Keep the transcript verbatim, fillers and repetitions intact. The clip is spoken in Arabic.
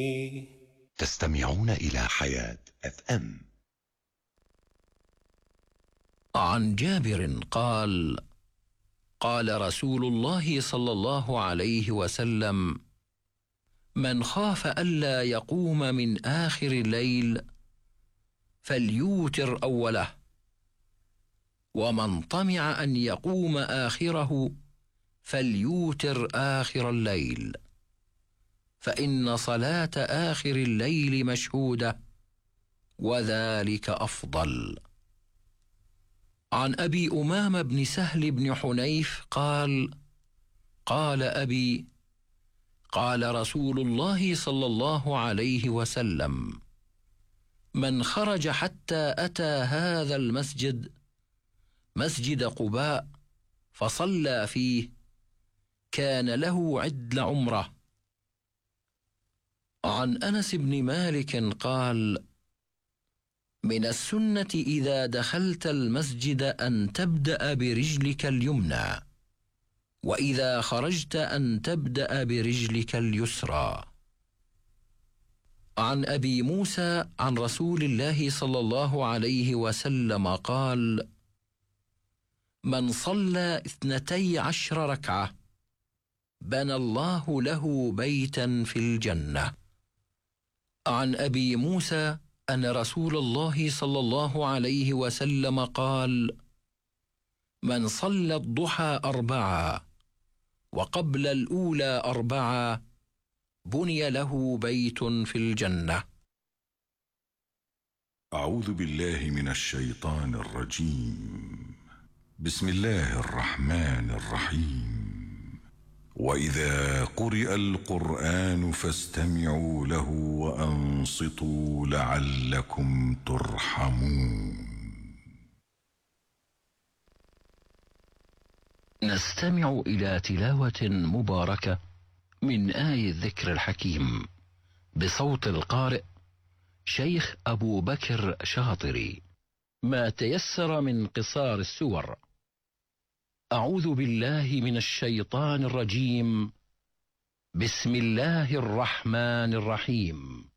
تستمعون إلى حياة اف ام. عن جابر قال: قال رسول الله صلى الله عليه وسلم: من خاف ألا يقوم من آخر الليل فليوتر أوله، ومن طمع أن يقوم آخره فليوتر آخر الليل، فإن صلاة آخر الليل مشهودة، وذلك أفضل. عن أبي أمامة بن سهل بن حنيف قال: قال أبي: قال رسول الله صلى الله عليه وسلم: من خرج حتى أتى هذا المسجد، مسجد قباء، فصلى فيه، كان له عدل عمره. عن أنس بن مالك قال: من السنة إذا دخلت المسجد أن تبدأ برجلك اليمنى، وإذا خرجت أن تبدأ برجلك اليسرى. عن أبي موسى عن رسول الله صلى الله عليه وسلم قال: من صلى اثنتي عشر ركعة بنى الله له بيتا في الجنة. عن أبي موسى أن رسول الله صلى الله عليه وسلم قال: من صلى الضحى أربعة وقبل الأولى أربعة بني له بيت في الجنة. أعوذ بالله من الشيطان الرجيم. بسم الله الرحمن الرحيم. وإذا قرئ القرآن فاستمعوا له وأنصتوا لعلكم ترحمون. نستمع إلى تلاوة مباركة من آية الذكر الحكيم بصوت القارئ شيخ أبو بكر شاطري، ما تيسر من قصار السور. أعوذ بالله من الشيطان الرجيم. بسم الله الرحمن الرحيم.